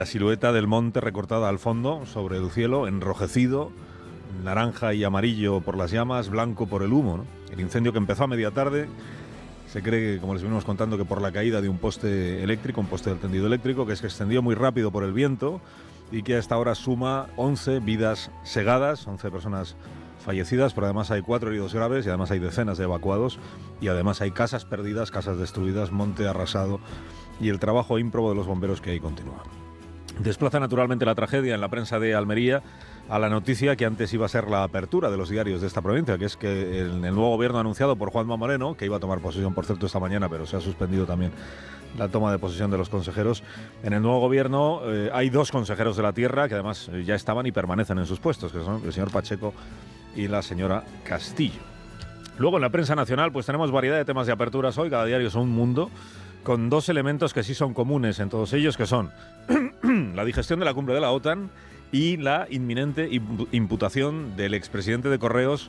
La silueta del monte recortada al fondo, sobre el cielo, enrojecido, naranja y amarillo por las llamas, blanco por el humo, ¿no? El incendio que empezó a media tarde, se cree, como les venimos contando, que por la caída de un poste eléctrico, un poste del tendido eléctrico, que se extendió muy rápido por el viento y que hasta ahora suma 11 vidas segadas, 11 personas fallecidas, pero además hay 4 heridos graves y además hay decenas de evacuados y además hay casas perdidas, casas destruidas, monte arrasado y el trabajo ímprobo de los bomberos que ahí continúa. Desplaza naturalmente la tragedia en la prensa de Almería a la noticia que antes iba a ser la apertura de los diarios de esta provincia, que es que el nuevo gobierno anunciado por Juanma Moreno, que iba a tomar posesión, por cierto, esta mañana, pero se ha suspendido también la toma de posesión de los consejeros. En el nuevo gobierno hay 2 consejeros de la tierra que además ya estaban y permanecen en sus puestos, que son el señor Pacheco y la señora Castillo. Luego en la prensa nacional pues tenemos variedad de temas de aperturas hoy, cada diario es un mundo, con 2 elementos que sí son comunes en todos ellos, que son la digestión de la cumbre de la OTAN y la inminente imputación del expresidente de Correos,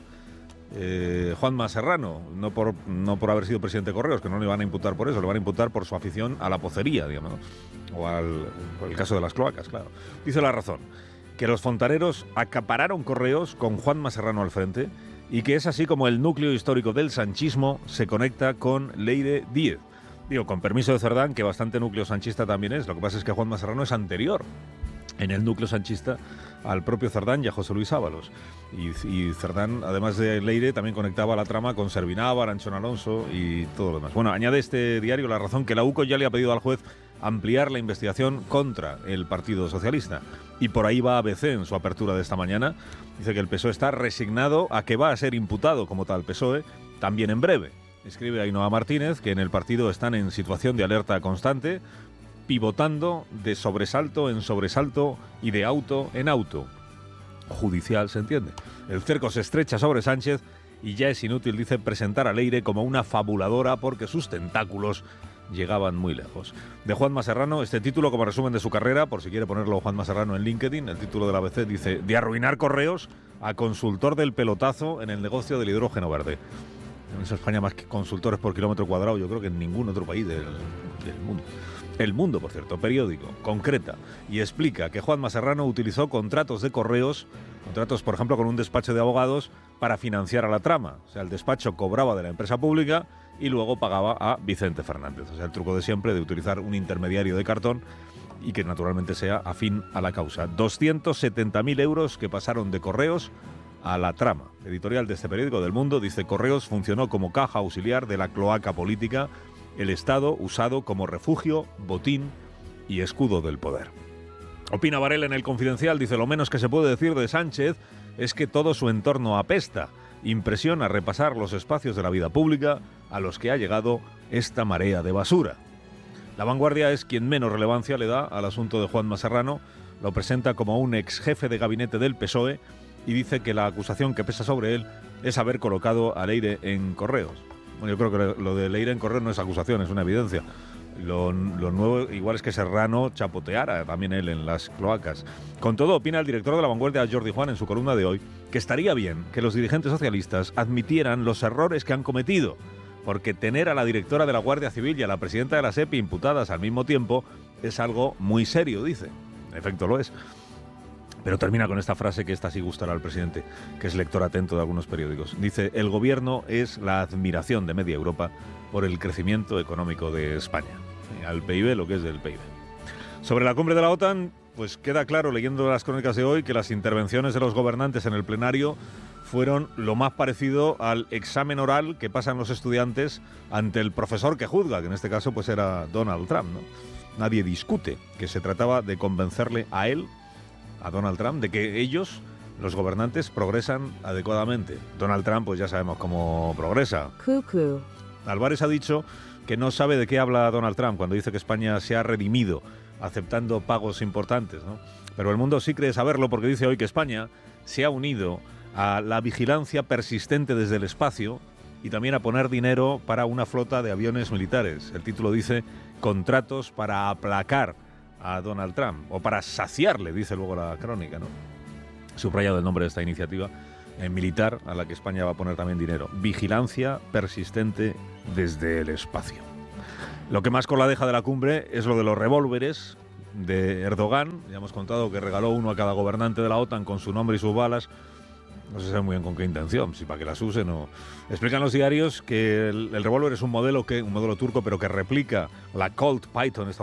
Juanma Serrano, no por haber sido presidente de Correos, que no le van a imputar por eso, le van a imputar por su afición a la pocería, digamos, ¿no? Por el caso de las cloacas, claro. Dice La Razón que los fontaneros acapararon Correos con Juanma Serrano al frente y que es así como el núcleo histórico del sanchismo se conecta con Leire Díez. Digo, con permiso de Cerdán, que bastante núcleo sanchista también es. Lo que pasa es que Juanma Serrano es anterior en el núcleo sanchista al propio Cerdán y a José Luis Ábalos. Y Cerdán, además de Leire, también conectaba la trama con Servinávar, Anchón Alonso y todo lo demás. Bueno, añade este diario La Razón que la UCO ya le ha pedido al juez ampliar la investigación contra el Partido Socialista. Y por ahí va ABC en su apertura de esta mañana. Dice que el PSOE está resignado a que va a ser imputado como tal PSOE también en breve. Escribe Ainhoa Martínez que en el partido están en situación de alerta constante, pivotando de sobresalto en sobresalto y de auto en auto. Judicial, se entiende. El cerco se estrecha sobre Sánchez y ya es inútil, dice, presentar a Leire como una fabuladora porque sus tentáculos llegaban muy lejos. De Juanma Serrano, este título como resumen de su carrera, por si quiere ponerlo Juanma Serrano en LinkedIn, el título de la ABC dice: de arruinar Correos a consultor del pelotazo en el negocio del hidrógeno verde. En España más que consultores por kilómetro cuadrado, yo creo que en ningún otro país del mundo. El Mundo, por cierto, periódico, concreta y explica que Juanma Serrano utilizó contratos de Correos, contratos, por ejemplo, con un despacho de abogados para financiar a la trama. O sea, el despacho cobraba de la empresa pública y luego pagaba a Vicente Fernández. O sea, el truco de siempre de utilizar un intermediario de cartón y que naturalmente sea afín a la causa. 270.000 euros que pasaron de Correos a la trama. Editorial de este periódico del Mundo dice: Correos funcionó como caja auxiliar de la cloaca política, el Estado usado como refugio, botín y escudo del poder. Opina Varela en El Confidencial, dice: lo menos que se puede decir de Sánchez es que todo su entorno apesta. Impresiona repasar los espacios de la vida pública a los que ha llegado esta marea de basura. La Vanguardia es quien menos relevancia le da al asunto de Juanma Serrano, lo presenta como un ex jefe de gabinete del PSOE y dice que la acusación que pesa sobre él es haber colocado a Leire en Correos. Bueno, yo creo que lo de Leire en Correos no es acusación, es una evidencia. Lo nuevo igual es que Serrano chapoteara también él en las cloacas. Con todo, opina el director de La Vanguardia, Jordi Juan, en su columna de hoy, que estaría bien que los dirigentes socialistas admitieran los errores que han cometido, porque tener a la directora de la Guardia Civil y a la presidenta de la SEPI imputadas al mismo tiempo es algo muy serio, dice. En efecto lo es. Pero termina con esta frase que esta sí gustará al presidente, que es lector atento de algunos periódicos. Dice: el gobierno es la admiración de media Europa por el crecimiento económico de España. Al PIB lo que es del PIB. Sobre la cumbre de la OTAN, pues queda claro, leyendo las crónicas de hoy, que las intervenciones de los gobernantes en el plenario fueron lo más parecido al examen oral que pasan los estudiantes ante el profesor que juzga, que en este caso pues era Donald Trump, ¿no? Nadie discute que se trataba de convencerle a él, a Donald Trump, de que ellos, los gobernantes, progresan adecuadamente. Donald Trump, pues ya sabemos cómo progresa. Cuckoo. Álvarez ha dicho que no sabe de qué habla Donald Trump cuando dice que España se ha redimido aceptando pagos importantes, ¿no? Pero el mundo sí cree saberlo porque dice hoy que España se ha unido a la vigilancia persistente desde el espacio y también a poner dinero para una flota de aviones militares. El título dice: contratos para aplacar a Donald Trump, o para saciarle, dice luego la crónica, ¿no? Subrayado el nombre de esta iniciativa militar a la que España va a poner también dinero. Vigilancia persistente desde el espacio. Lo que más cola deja de la cumbre es lo de los revólveres, de Erdogan. Ya hemos contado que regaló uno a cada gobernante de la OTAN con su nombre y sus balas. No se sabe muy bien con qué intención, si para que las usen o... Explican los diarios que el revólver es un modelo turco, pero que replica la Colt Python